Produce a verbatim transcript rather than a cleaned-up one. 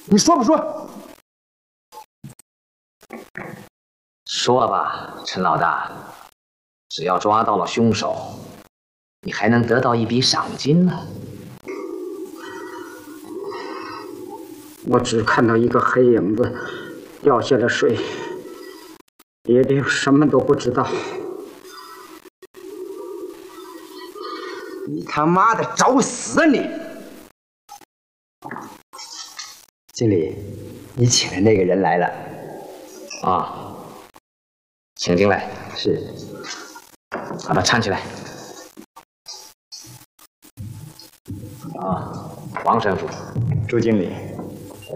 你说不说？ 说吧，陈老大，只要抓到了凶手，你还能得到一笔赏金呢。 我只看到一个黑影子掉下了水，别的什么都不知道。你他妈的找死你！ 经理，你请的那个人来了。 啊，请进来。 是。 把他搀起来。啊，王神父， 朱经理。